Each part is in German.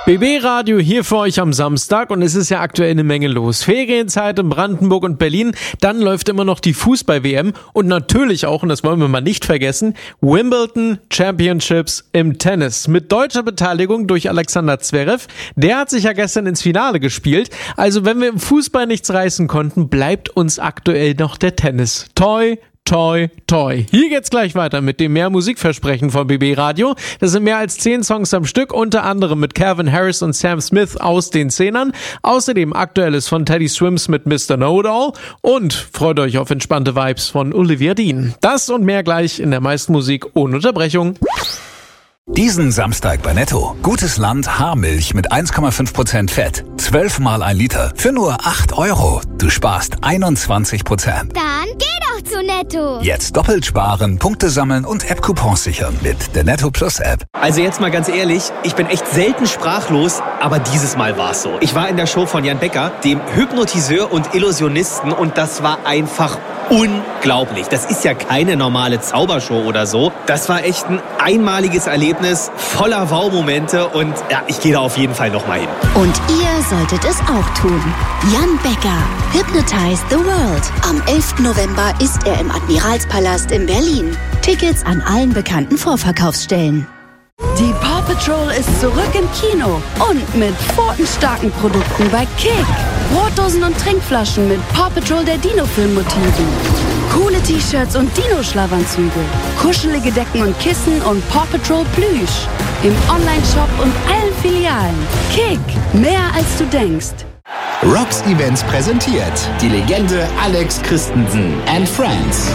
BB Radio hier für euch am Samstag und es ist ja aktuell eine Menge los. Ferienzeit in Brandenburg und Berlin, dann läuft immer noch die Fußball-WM und natürlich auch, und das wollen wir mal nicht vergessen, Wimbledon Championships im Tennis mit deutscher Beteiligung durch Alexander Zverev. Der hat sich ja gestern ins Finale gespielt. Also wenn wir im Fußball nichts reißen konnten, bleibt uns aktuell noch der Tennis. Toi, toi, toi. Hier geht's gleich weiter mit dem mehr Musikversprechen von BB Radio. Das sind mehr als 10 Songs am Stück, unter anderem mit Calvin Harris und Sam Smith aus den 10ern. Außerdem Aktuelles von Teddy Swims mit Mr. Know-It-All und freut euch auf entspannte Vibes von Olivia Dean. Das und mehr gleich in der meisten Musik ohne Unterbrechung. Diesen Samstag bei Netto. Gutes Land Haarmilch mit 1,5% Fett. 12 mal 1 Liter für nur 8 €. Du sparst 21%. Dann geh doch zu Netto. Jetzt doppelt sparen, Punkte sammeln und App-Coupons sichern mit der Netto Plus App. Also jetzt mal ganz ehrlich, ich bin echt selten sprachlos, aber dieses Mal war's so. Ich war in der Show von Jan Becker, dem Hypnotiseur und Illusionisten, und das war einfach unglaublich. Das ist ja keine normale Zaubershow oder so. Das war echt ein einmaliges Erlebnis, voller Wow-Momente, und ja, ich gehe da auf jeden Fall nochmal hin. Und ihr solltet es auch tun. Jan Becker, Hypnotize the World. Am 11. November ist er im Admiralspalast in Berlin. Tickets an allen bekannten Vorverkaufsstellen. Die Paw Patrol ist zurück im Kino und mit pfotenstarken Produkten bei Kick. Brotdosen und Trinkflaschen mit Paw Patrol der Dino-Film-Motiven. Coole T-Shirts und Dino-Schlafanzüge. Kuschelige Decken und Kissen und Paw Patrol Plüsch. Im Online-Shop und allen Filialen. Kick, mehr als du denkst. Rocks Events präsentiert die Legende Alex Christensen and Friends.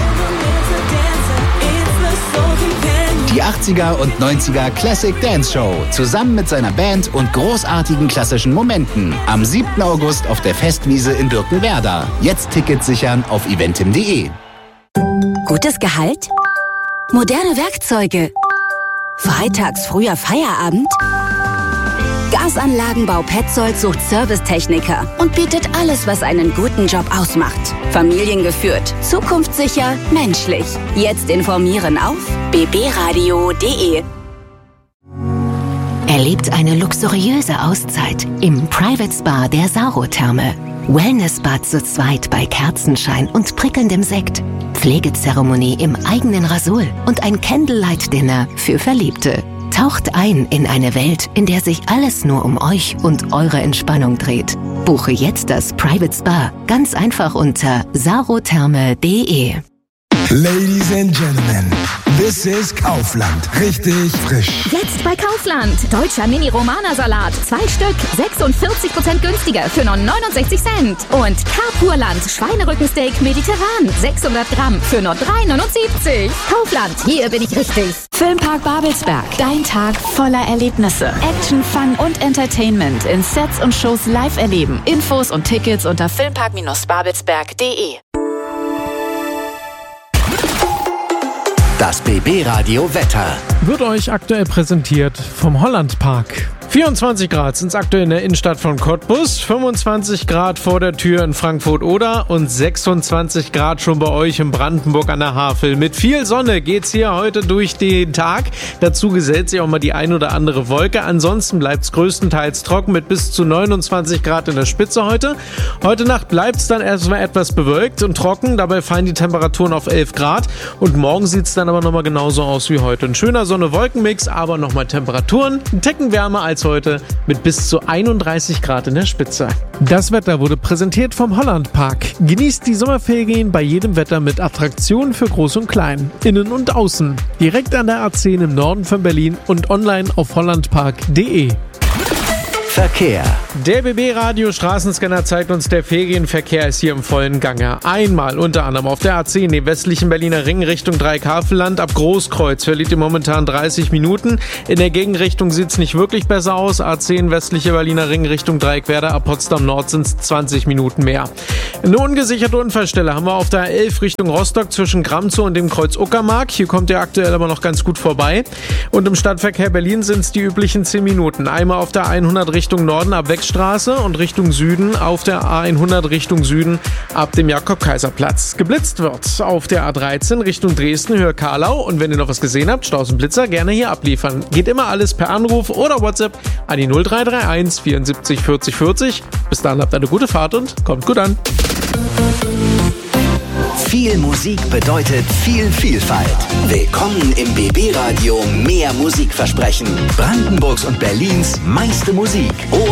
Die 80er und 90er Classic Dance Show zusammen mit seiner Band und großartigen klassischen Momenten. Am 7. August auf der Festwiese in Birkenwerder. Jetzt Tickets sichern auf eventim.de. Gutes Gehalt? Moderne Werkzeuge? Freitags früher Feierabend? Gasanlagenbau Petzold sucht Servicetechniker und bietet alles, was einen guten Job ausmacht. Familiengeführt, zukunftssicher, menschlich. Jetzt informieren auf bbradio.de. Erlebt eine luxuriöse Auszeit im Private Spa der Sauro-Therme. Wellness-Bad zu zweit bei Kerzenschein und prickelndem Sekt. Pflegezeremonie im eigenen Rasul und ein Candlelight-Dinner für Verliebte. Taucht ein in eine Welt, in der sich alles nur um euch und eure Entspannung dreht. Buche jetzt das Private Spa. Ganz einfach unter sarotherme.de. Ladies and Gentlemen, this is Kaufland. Richtig frisch. Jetzt bei Kaufland. Deutscher Mini-Romana-Salat. 2 Stück. 46% günstiger für nur 69 Cent. Und Carpurland. Schweinerückensteak mediterran. 600 Gramm für nur 3,79. Kaufland. Hier bin ich richtig. Filmpark Babelsberg. Dein Tag voller Erlebnisse. Action, Fun und Entertainment in Sets und Shows live erleben. Infos und Tickets unter filmpark-babelsberg.de. Das BB Radio Wetter wird euch aktuell präsentiert vom Hollandpark. 24 Grad sind es aktuell in der Innenstadt von Cottbus, 25 Grad vor der Tür in Frankfurt-Oder und 26 Grad schon bei euch in Brandenburg an der Havel. Mit viel Sonne geht's hier heute durch den Tag. Dazu gesellt sich auch mal die ein oder andere Wolke. Ansonsten bleibt's größtenteils trocken mit bis zu 29 Grad in der Spitze heute. Heute Nacht bleibt's dann erstmal etwas bewölkt und trocken. Dabei fallen die Temperaturen auf 11 Grad. Und morgen sieht's dann aber nochmal genauso aus wie heute. Ein schöner Sonne-Wolken-Mix, aber nochmal Temperaturen ein Ticken wärmer als heute mit bis zu 31 Grad in der Spitze. Das Wetter wurde präsentiert vom Hollandpark. Genießt die Sommerferien bei jedem Wetter mit Attraktionen für Groß und Klein, innen und außen. Direkt an der A10 im Norden von Berlin und online auf hollandpark.de. Verkehr. Der BB-Radio Straßenscanner zeigt uns, der Ferienverkehr ist hier im vollen Gange. Einmal unter anderem auf der A10, dem westlichen Berliner Ring Richtung Dreieck-Havelland. Ab Großkreuz verliert ihr momentan 30 Minuten. In der Gegenrichtung sieht es nicht wirklich besser aus. A10 westliche Berliner Ring Richtung Dreieck-Werder. Ab Potsdam Nord sind es 20 Minuten mehr. Eine ungesicherte Unfallstelle haben wir auf der A11 Richtung Rostock zwischen Gramzow und dem Kreuz Uckermark. Hier kommt ihr aktuell aber noch ganz gut vorbei. Und im Stadtverkehr Berlin sind es die üblichen 10 Minuten. Einmal auf der 100 Richtung Norden ab Wechstraße und Richtung Süden auf der A100 Richtung Süden ab dem Jakob-Kaiser-Platz. Geblitzt wird auf der A13 Richtung Dresden, Höhe Karlau. Und wenn ihr noch was gesehen habt, Staus und Blitzer, gerne hier abliefern. Geht immer alles per Anruf oder WhatsApp an die 0331 74 40 40. Bis dahin habt eine gute Fahrt und kommt gut an. Viel Musik bedeutet viel Vielfalt. Willkommen im BB Radio Mehr Musikversprechen. Brandenburgs und Berlins meiste Musik.